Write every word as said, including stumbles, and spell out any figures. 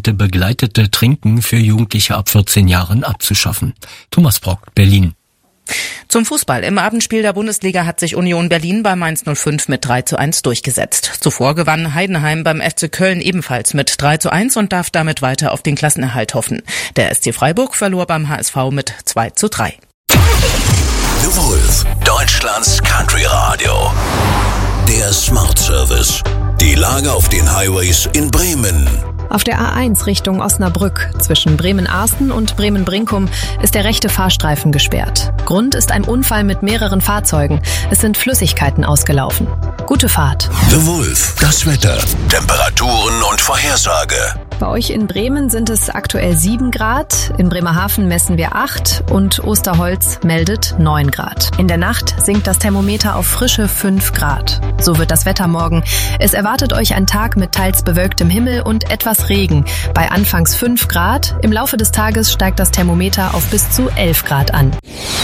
sollte begleitete Trinken für Jugendliche ab vierzehn Jahren abzuschaffen. Thomas Brock, Berlin. Zum Fußball. Im Abendspiel der Bundesliga hat sich Union Berlin bei Mainz null fünf mit drei zu eins durchgesetzt. Zuvor gewann Heidenheim beim F C Köln ebenfalls mit drei zu eins und darf damit weiter auf den Klassenerhalt hoffen. Der S C Freiburg verlor beim H S V mit zwei zu drei. The Wolf, Deutschlands Country Radio. Der Smart Service. Die Lage auf den Highways in Bremen. Auf der A eins Richtung Osnabrück zwischen Bremen-Arsten und Bremen-Brinkum ist der rechte Fahrstreifen gesperrt. Grund ist ein Unfall mit mehreren Fahrzeugen. Es sind Flüssigkeiten ausgelaufen. Gute Fahrt. The Wolf, das Wetter, Temperaturen und Vorhersage. Bei euch in Bremen sind es aktuell sieben Grad, in Bremerhaven messen wir acht und Osterholz meldet neun Grad. In der Nacht sinkt das Thermometer auf frische fünf Grad. So wird das Wetter morgen. Es erwartet euch ein Tag mit teils bewölktem Himmel und etwas Regen. Bei anfangs fünf Grad, im Laufe des Tages steigt das Thermometer auf bis zu elf Grad an.